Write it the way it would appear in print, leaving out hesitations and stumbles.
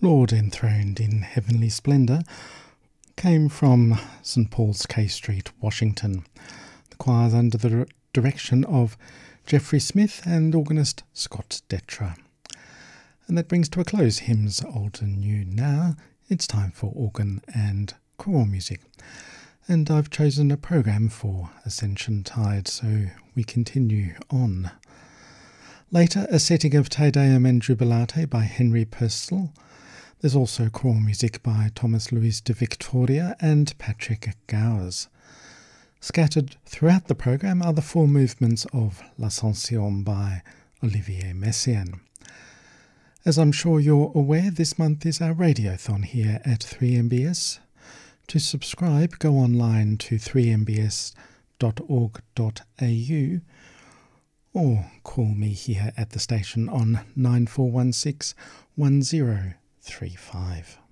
Lord Enthroned in Heavenly Splendour came from St Paul's K Street, Washington. The choir's under the direction of Jeffrey Smith and organist Scott Detra. And that brings to a close Hymns Old and New. Now it's time for organ and choral music. And I've chosen a program for Ascension Tide, so we continue on. Later, a setting of Te Deum and Jubilate by Henry Purcell. There's also choral music by Thomas Louis de Victoria and Patrick Gowers. Scattered throughout the program are the four movements of L'Ascension by Olivier Messiaen. As I'm sure you're aware, this month is our radiothon here at 3MBS. To subscribe, go online to 3mbs.org.au or call me here at the station on 9416 1035.